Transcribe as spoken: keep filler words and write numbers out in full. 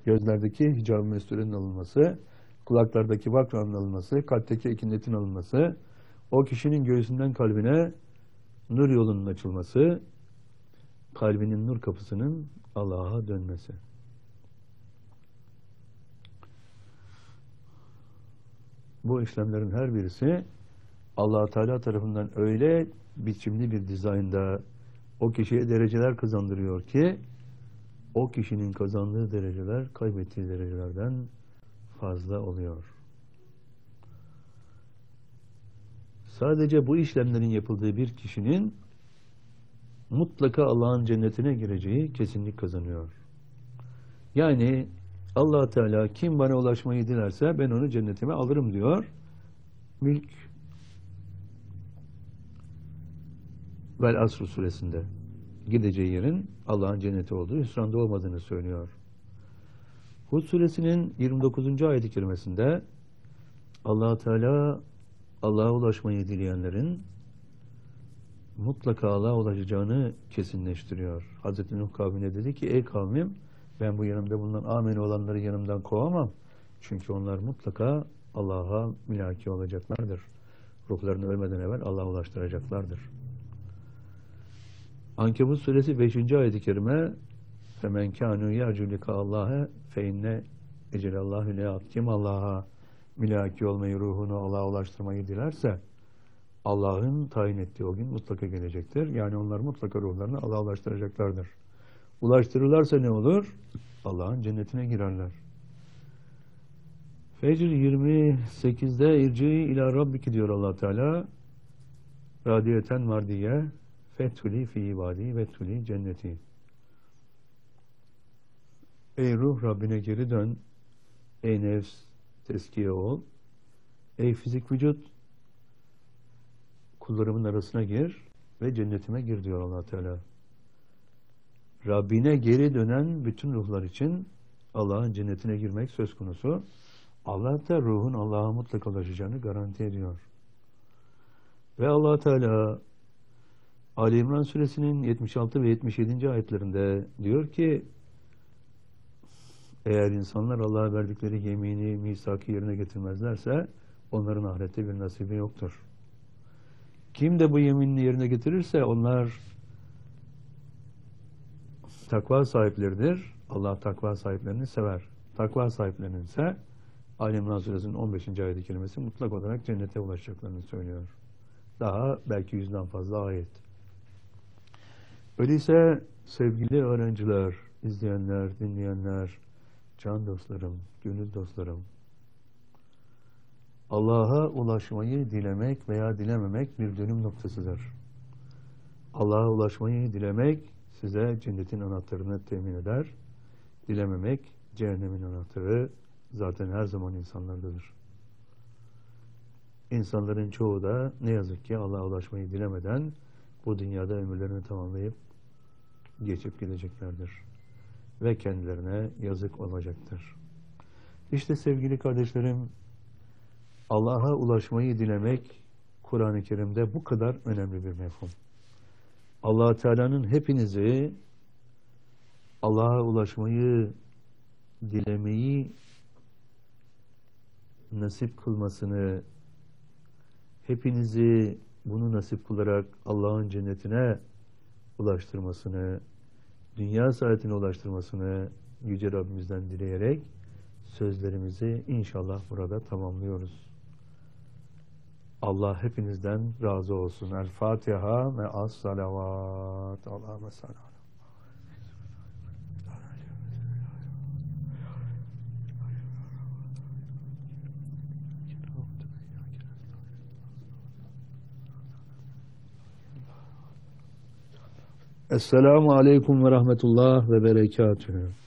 gözlerdeki hicab-ı mesturenin alınması, kulaklardaki vakranın alınması, kalpteki ekinetin alınması, o kişinin göğsünden kalbine nur yolunun açılması, kalbinin nur kapısının Allah'a dönmesi. Bu işlemlerin her birisi Allah Teala tarafından öyle biçimli bir dizaynda o kişiye dereceler kazandırıyor ki o kişinin kazandığı dereceler kaybettiği derecelerden fazla oluyor. Sadece bu işlemlerin yapıldığı bir kişinin mutlaka Allah'ın cennetine gireceği kesinlik kazanıyor. Yani Allah Teala kim bana ulaşmayı dilerse ben onu cennetime alırım diyor. Mülk Vel Asr suresinde gideceği yerin Allah'ın cenneti olduğu, hüsranda olmadığını söylüyor. Hud suresinin yirmi dokuzuncu ayet-i kerimesinde Allah Teala Allah'a ulaşmayı dileyenlerin mutlaka Allah'a ulaşacağını kesinleştiriyor. Hazreti Nuh kavmine dedi ki ey kavmim ben bu yanımda bulunan ameli olanları yanımdan kovamam. Çünkü onlar mutlaka Allah'a mülaki olacaklardır. Ruhlarını ölmeden evvel Allah'a ulaştıracaklardır. Ankebut suresi beşinci ayet-i kerime فَمَنْ كَانُوا يَرْجُ لِقَاءَ اللّٰهَ فَاِنَّ اَجَلَ اللّٰهُ لَيَاتٍ Kim Allah'a mülaki olmayı, ruhunu Allah'a ulaştırmayı dilerse Allah'ın tayin ettiği o gün mutlaka gelecektir. Yani onlar mutlaka ruhlarını Allah'a ulaştıracaklardır. Ulaştırırlarsa ne olur? Allah'ın cennetine girerler. Fecr yirmi sekizde irci ila rabbiki diyor Allah Teala. Radiyeten var diye fethuli fi ibadi ve tuli cenneti. Ey ruh Rabbine geri dön. Ey nefs teskiye ol. Ey fizik vücut kullarımın arasına gir ve cennetime gir diyor Allah Teala. Rabbine geri dönen bütün ruhlar için Allah'ın cennetine girmek söz konusu. Allah da ruhun Allah'a mutlaka ulaşacağını garanti ediyor. Ve Allah Teala Ali İmran suresinin yetmiş altı ve yetmiş yedinci ayetlerinde diyor ki eğer insanlar Allah'a verdikleri yemini, misakı yerine getirmezlerse onların ahirette bir nasibi yoktur. Kim de bu yeminini yerine getirirse onlar takva sahipleridir. Allah takva sahiplerini sever. Takva sahiplerinin ise Ali İmran suresinin on beşinci ayet-i kerimesi mutlak olarak cennete ulaşacaklarını söylüyor. Daha belki yüzden fazla ayet. Öyleyse sevgili öğrenciler, izleyenler, dinleyenler, can dostlarım, gönül dostlarım, Allah'a ulaşmayı dilemek veya dilememek bir dönüm noktasıdır. Allah'a ulaşmayı dilemek size cennetin anahtarını temin eder. Dilememek cehennemin anahtarı zaten her zaman insanlardadır. İnsanların çoğu da ne yazık ki Allah'a ulaşmayı dilemeden bu dünyada ömürlerini tamamlayıp geçip gideceklerdir. Ve kendilerine yazık olacaktır. İşte sevgili kardeşlerim, Allah'a ulaşmayı dilemek Kur'an-ı Kerim'de bu kadar önemli bir mefhum. Allah Teala'nın hepinizi Allah'a ulaşmayı dilemeyi nasip kılmasını, hepinizi bunu nasip kılarak Allah'ın cennetine ulaştırmasını, dünya saadetine ulaştırmasını Yüce Rabbimizden dileyerek sözlerimizi inşallah burada tamamlıyoruz. Allah hepinizden razı olsun. El Fatiha ve as salavat. Allahümme salli. Esselamu Aleyküm ve Rahmetullah ve Berekatühü.